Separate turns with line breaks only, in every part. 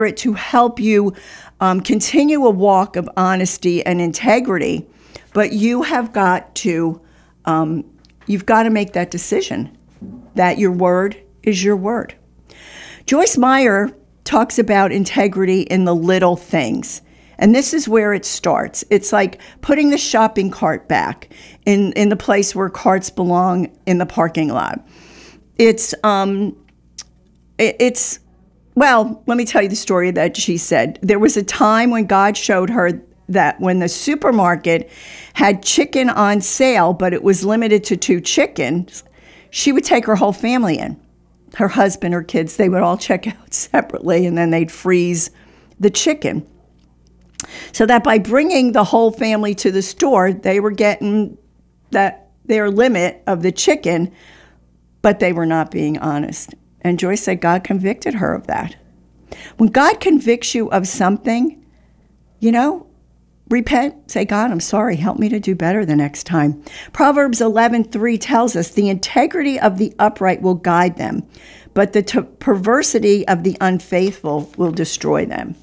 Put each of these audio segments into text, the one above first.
to help you continue a walk of honesty and integrity, but you have got to, you've got to make that decision that your word is your word. Joyce Meyer talks about integrity in the little things. And this is where it starts. It's like putting the shopping cart back in the place where carts belong in the parking lot. Well, let me tell you the story that she said. There was a time when God showed her that when the supermarket had chicken on sale, but it was limited to 2 chickens, she would take her whole family in. Her husband, her kids, they would all check out separately, and then they'd freeze the chicken. So that by bringing the whole family to the store, they were getting their limit of the chicken, but they were not being honest. And Joyce said God convicted her of that. When God convicts you of something, repent, say, God, I'm sorry, help me to do better the next time. Proverbs 11:3 tells us the integrity of the upright will guide them, but the perversity of the unfaithful will destroy them.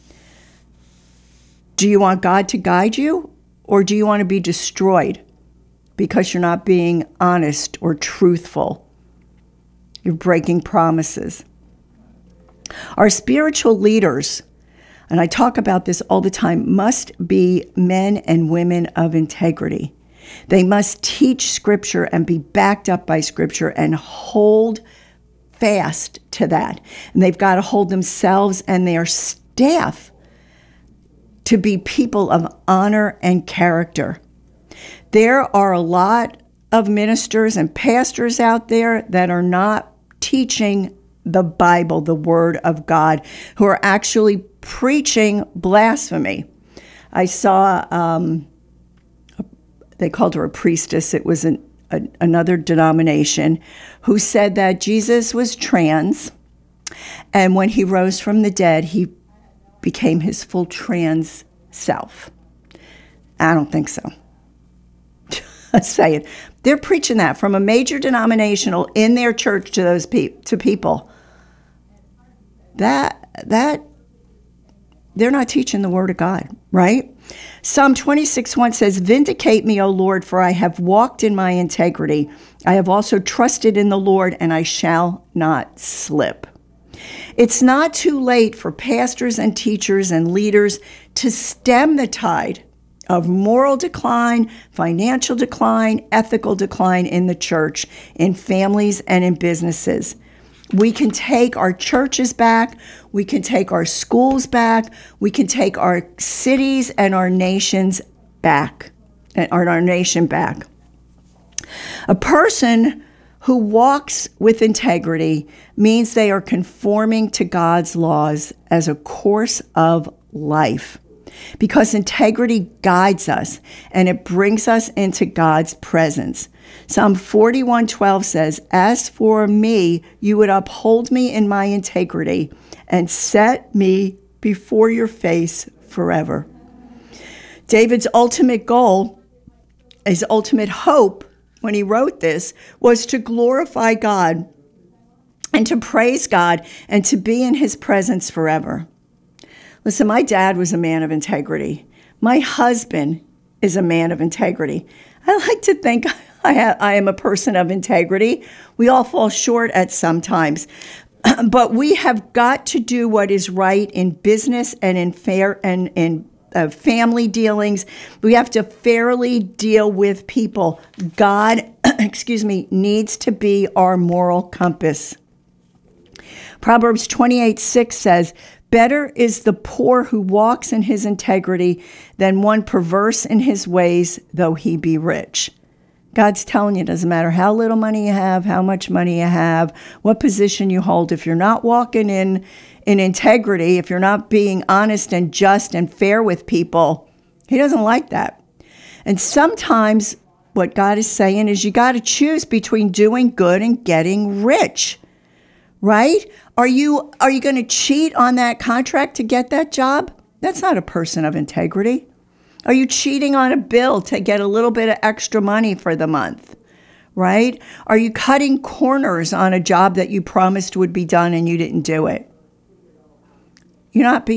Do you want God to guide you, or do you want to be destroyed because you're not being honest or truthful? You're breaking promises. Our spiritual leaders, and I talk about this all the time, must be men and women of integrity. They must teach Scripture and be backed up by Scripture and hold fast to that. And they've got to hold themselves and their staff to be people of honor and character. There are a lot of ministers and pastors out there that are not teaching the Bible, the Word of God, who are actually preaching blasphemy. I saw, they called her a priestess. It was another denomination who said that Jesus was trans, and when he rose from the dead, he became his full trans self. I don't think so. I say it. They're preaching that from a major denominational in their church to those to people. That they're not teaching the Word of God, right? Psalm 26:1 says, "Vindicate me, O Lord, for I have walked in my integrity. I have also trusted in the Lord, and I shall not slip." It's not too late for pastors and teachers and leaders to stem the tide of moral decline, financial decline, ethical decline in the church, in families, and in businesses. We can take our churches back. We can take our schools back. We can take our cities and our nations back, and our nation back. A person who walks with integrity means they are conforming to God's laws as a course of life, because integrity guides us and it brings us into God's presence. Psalm 41:12 says, "As for me, you would uphold me in my integrity and set me before your face forever." David's ultimate goal, his ultimate hope when he wrote this, was to glorify God and to praise God and to be in his presence forever. Listen, my dad was a man of integrity. My husband is a man of integrity. I like to think I am a person of integrity. We all fall short at some times. But we have got to do what is right in business and in fair and in family dealings. We have to fairly deal with people. God, needs to be our moral compass. Proverbs 28:6 says, "Better is the poor who walks in his integrity than one perverse in his ways, though he be rich." God's telling you, it doesn't matter how little money you have, how much money you have, what position you hold. If you're not walking in integrity, if you're not being honest and just and fair with people, he doesn't like that. And sometimes what God is saying is you got to choose between doing good and getting rich, right? Are you going to cheat on that contract to get that job? That's not a person of integrity. Are you cheating on a bill to get a little bit of extra money for the month, right? Are you cutting corners on a job that you promised would be done and you didn't do it? You're not being